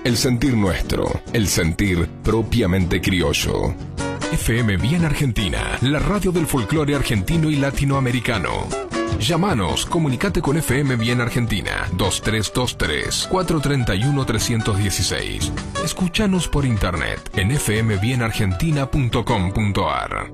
El sentir nuestro, el sentir propiamente criollo. FM Bien Argentina, la radio del folclore argentino y latinoamericano. Llámanos, comunicate con FM Bien Argentina, 2323-431-316. Escúchanos por internet en fmbienargentina.com.ar.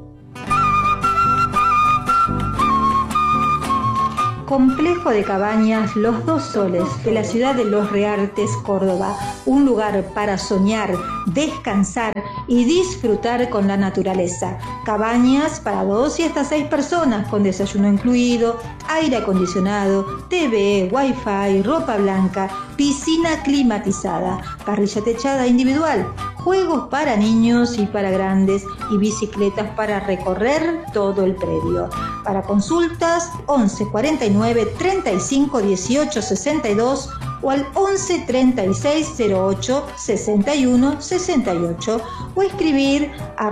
Complejo de Cabañas Los Dos Soles, de la ciudad de Los Reartes, Córdoba. Un lugar para soñar, descansar y disfrutar con la naturaleza. Cabañas para 2 y hasta 6 personas, con desayuno incluido, aire acondicionado, TV, wifi, ropa blanca, piscina climatizada, parrilla techada individual, juegos para niños y para grandes y bicicletas para recorrer todo el predio. Para consultas, 11 49 35 18 62 o al 11 36 08 61 68 o escribir a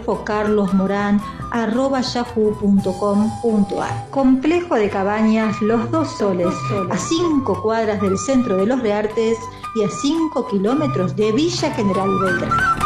rodolfocarlosmoran@yahoo.com.ar. Complejo de Cabañas Los Dos Soles, a 5 cuadras del centro de Los Reartes y a 5 kilómetros de Villa General Belgrano.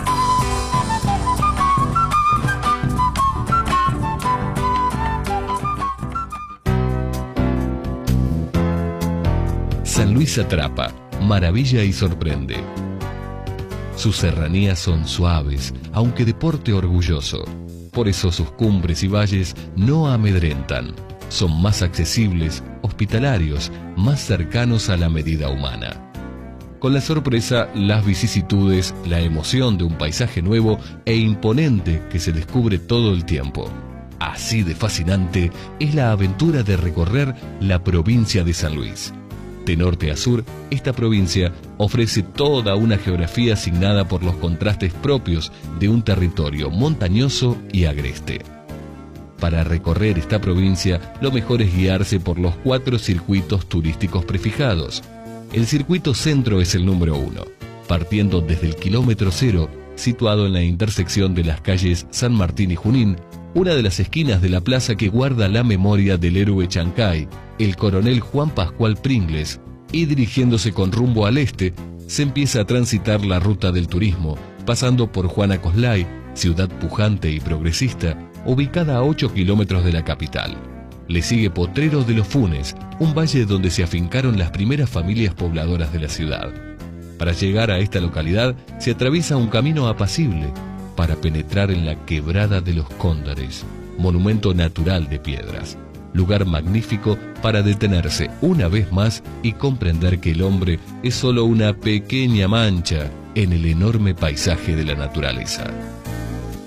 San Luis atrapa, maravilla y sorprende. Sus serranías son suaves, aunque de porte orgulloso. Por eso sus cumbres y valles no amedrentan. Son más accesibles, hospitalarios, más cercanos a la medida humana. Con la sorpresa, las vicisitudes, la emoción de un paisaje nuevo e imponente que se descubre todo el tiempo. Así de fascinante es la aventura de recorrer la provincia de San Luis. De norte a sur, esta provincia ofrece toda una geografía asignada por los contrastes propios de un territorio montañoso y agreste. Para recorrer esta provincia, lo mejor es guiarse por los 4 circuitos turísticos prefijados. El circuito centro es el número 1, partiendo desde el kilómetro 0, situado en la intersección de las calles San Martín y Junín, una de las esquinas de la plaza que guarda la memoria del héroe Chancay, el coronel Juan Pascual Pringles, y dirigiéndose con rumbo al este, se empieza a transitar la ruta del turismo, pasando por Juana Coslay, ciudad pujante y progresista, ubicada a 8 kilómetros de la capital. Le sigue Potrero de los Funes, un valle donde se afincaron las primeras familias pobladoras de la ciudad. Para llegar a esta localidad se atraviesa un camino apacible para penetrar en la Quebrada de los Cóndores, monumento natural de piedras. Lugar magnífico para detenerse una vez más y comprender que el hombre es solo una pequeña mancha en el enorme paisaje de la naturaleza.